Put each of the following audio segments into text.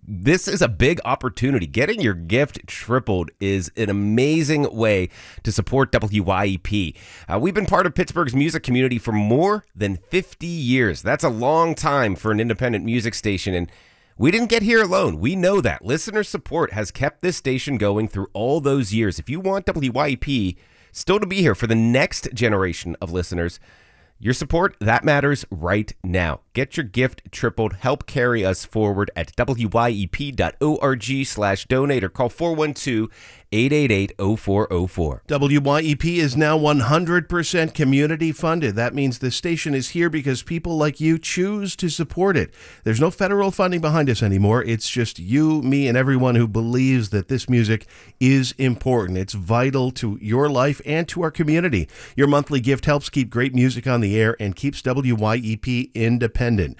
this is a big opportunity. Getting your gift tripled is an amazing way to support WYEP. We've been part of Pittsburgh's music community for more than 50 years. That's a long time for an independent music station, and we didn't get here alone. We know that. Listener support has kept this station going through all those years. If you want WYEP still to be here for the next generation of listeners, your support, that matters right now. Get your gift tripled. Help carry us forward at wyep.org/donate or call 412-888-0404. WYEP is now 100% community funded. That means the station is here because people like you choose to support it. There's no federal funding behind us anymore. It's just you, me, and everyone who believes that this music is important. It's vital to your life and to our community. Your monthly gift helps keep great music on the air and keeps WYEP independent.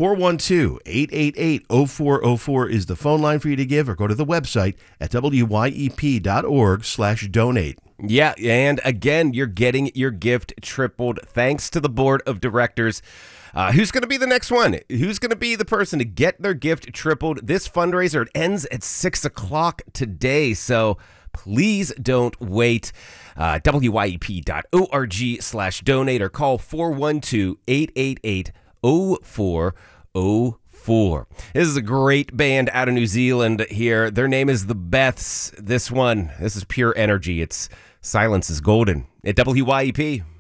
412-888-0404 is the phone line for you to give, or go to the website at wyep.org/donate. Yeah, and again, you're getting your gift tripled thanks to the board of directors. Who's going to be the next one? Who's going to be the person to get their gift tripled? This fundraiser ends at 6 o'clock today, so please don't wait. wyep.org/donate or call 412-888-0404. This is a great band out of New Zealand here. Their name is the Beths. This is pure energy. It's Silence is Golden at WYEP.